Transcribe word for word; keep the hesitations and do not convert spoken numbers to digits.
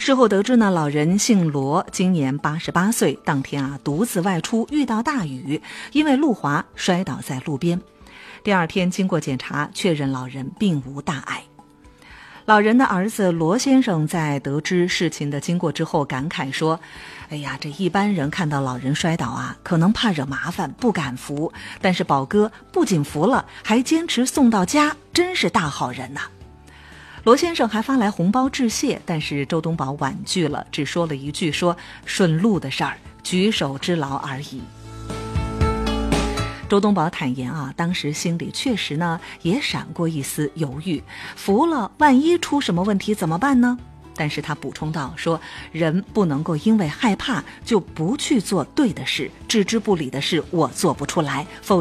事后得知呢，老人姓罗，今年八十八岁，当天啊独自外出，遇到大雨，因为路滑摔倒在路边。第二天经过检查，确认老人并无大碍。老人的儿子罗先生在得知事情的经过之后感慨说，哎呀，这一般人看到老人摔倒啊，可能怕惹麻烦，不敢扶，但是宝哥不仅扶了，还坚持送到家，真是大好人呐。罗先生还发来红包致谢，但是周东宝婉拒了，只说了一句说顺路的事儿，举手之劳而已。周东宝坦言啊，当时心里确实呢也闪过一丝犹豫，服了万一出什么问题怎么办呢？但是他补充道说，人不能够因为害怕就不去做对的事，置之不理的事我做不出来，否